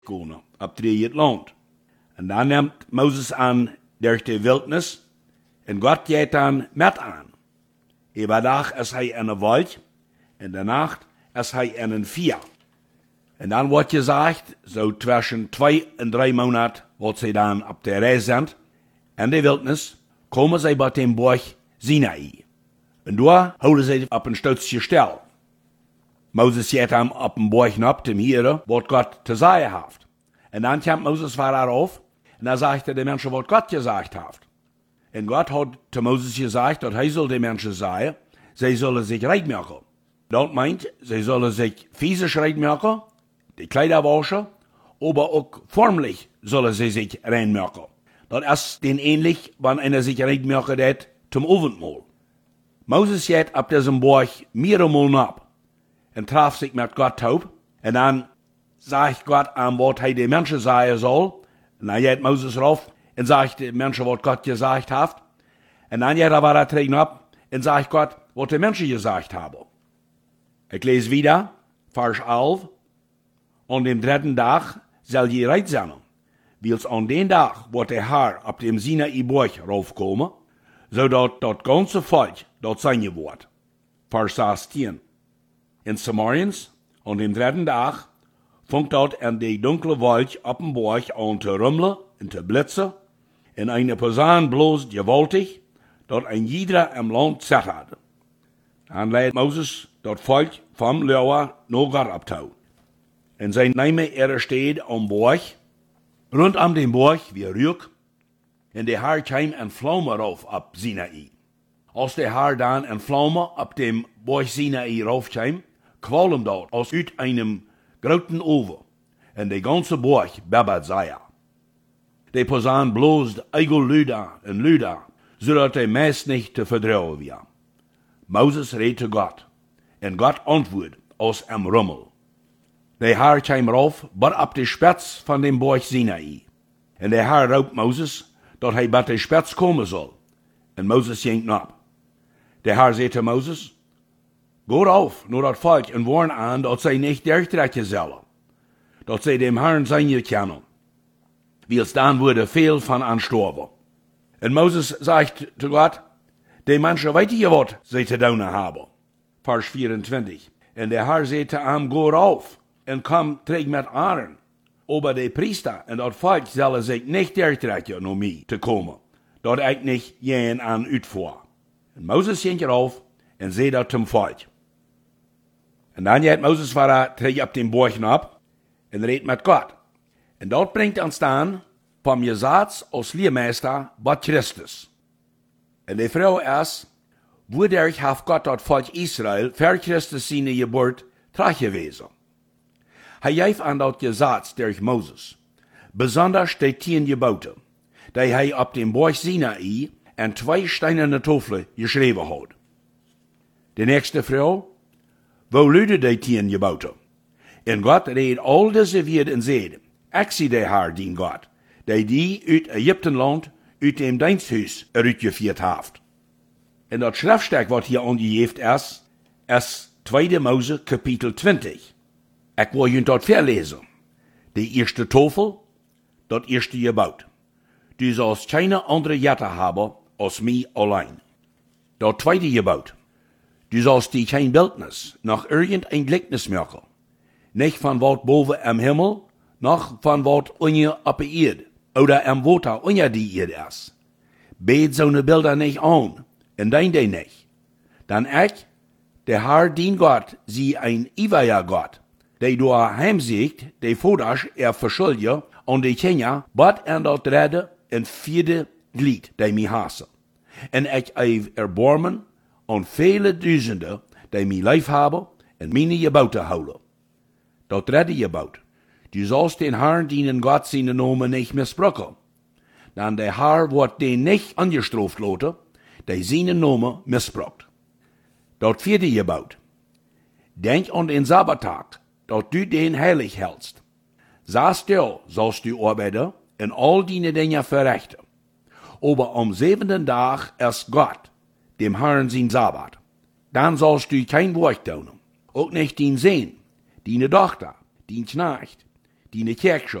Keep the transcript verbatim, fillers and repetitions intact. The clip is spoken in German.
gehen, ab drieht Land. Und dann nimmt Moses an durch die Wildnis, und Gott geht dann mit an. Über Tag ist er in der Wald, in der Nacht ist er in den Vier. Und dann wird gesagt, so zwischen zwei und drei Monaten, wo sie dann ab der Reise sind, in der Wildnis, kommen sie bei dem Berg Sinai. Und da holen sie auf ein stützige Stelle. Moses geht dann auf den Berg ab, dem hier, was Gott zu sagen hat. Und dann kommt Moses weiter auf, und dann sagt er den Menschen, was Gott gesagt hat. Und Gott hat zu Moses gesagt, dass er soll den Menschen sagen, sie sollen sich rein machen. Das meint, sie sollen sich physisch rein machen, die Kleider waschen, aber auch formlich sollen sie sich rein machen. Das ist denen ähnlich, wenn einer sich rein machen hat zum Abendmahl. Moses geht ab diesem Berg mehrere Mal ab und traf sich mit Gott auf, und dann sagt Gott an, was er den Menschen sagen soll, und dann geht Moses rauf und sagt den Menschen, was Gott gesagt hat, und dann geht er weiter drin ab und sagt Gott, was die Menschen gesagt haben. Ich lese wieder, Vers elf, an dem dritten Tag soll je reit sein, weil an den Tag, wo der Herr ab dem Sinai-Berg raufkommen, so dat das ganze Volk dort sein wird. Vers sechzehn. In Samariens, an dem dritten Tag, fängt dort in die dunkle Wald ab dem Berg an zu rummeln und zu blitzen, in eine Posaune bloß gewaltig, dort ein jeder im Land zittert. Dann leitet Moses dort Volk vom Löwer nach Gott abtau. In sein Name er steht am Berg, rund um den Berg wie Rück, und der Herr kam in Flamme rauf ab Sinai. Als der Herr dann in Flamme ab dem Berg Sinai raufkam, qualm dort aus uit einem großen Oven, und der ganze Berg bebbert sei. Der Posaune bloßt eigel Lüder und Lüder, so dass der Mess nicht zu verdrehen wird. Moses redete Gott, und Gott antwortet aus dem Rummel. Der Herr kam rauf, but ab die Spitz von dem Berg Sinai. Und der Herr raubt Moses, dass er bei der Spitz kommen soll. Und Moses ging ab. Der Herr sagte Moses, geh rauf, nur das Volk, und warn an, dass sie nicht durchdrecken sollen. Dass sie dem Herrn sein können. Wie es dann würde viel von anstorben. Und Moses sagt zu Gott, die Menschen weiß ich was sie zu tun haben. Vers vierundzwanzig. Und der Herr sagte ihm, geh rauf, und komm, träg mit Aaron. Aber die Priester und das Volk sollen sich nicht durchdrecken, um mich zu kommen. Dort ich nicht jen an uitvoer. Und Moses ging rauf und seh das zum Volk. Und dann geht Moses weiter, trägt ab den Berg ab und redet mit Gott. Und dort bringt uns dann vom Gesetz als Lehrmeister Bad Christus. Und die Frau ist, wodurch hat Gott das Volk Israel für Christus seine Geburt gewesen. Er gab an das Gesetz durch Moses, besonders die zehn Gebote, die er ab dem Berg Sinai an zwei steinerne Tafeln geschrieben hat. Die nächste Frau, wo lüden die zehn Gebote? Und Gott redet all diese Werte und sagt, ich sie der Herr, den Gott, der die uit Ägyptenland, uit dem Diensthus herutgeführt hat. Und das Schriftstück, was hier angegeben ist, ist zweite Mose Kapitel zwanzig. Ich will Ihnen dort verlesen. Die erste Tafel, das erste Gebot. Du sollst keine andere Götter haben als mich allein. Das zweite Gebot. Du sollst dir kein Bildnis nach irgendein Gleichnis machen. Nicht von was boven am Himmel, noch von was unter auf der Erde oder am Wasser unter die Erde ist. Bet so eine Bilder nicht an, und dein die nicht. Dann ich, der Herr, dein Gott, sie ein ewiger Gott, der du heimsiegt, der Fodasch er verschuldet, und die Kinder, bat en dat redde en vierde Glied, die mich hassen. En ich eif erbarmen und viele Duizenden, die mich lief haben, en meine Gebote houden. Dat redde Gebot. Du sollst den Herrn dienen Gott seine Namen nicht missbrauchen. Dann der Herr wird den nicht angestraft lassen, der seine Namen missbraucht. Dat vierte Gebot. Denk an den Sabbattag, dass du den heilig hältst. Sei still, sollst du arbeiten, und all deine Dinge verrichten. Aber am siebenten Tag ist Gott, dem Herrn sein Sabbat. Dann sollst du kein Werk tun, auch nicht dein Sohn, deine Tochter, dein Knecht, die Kirche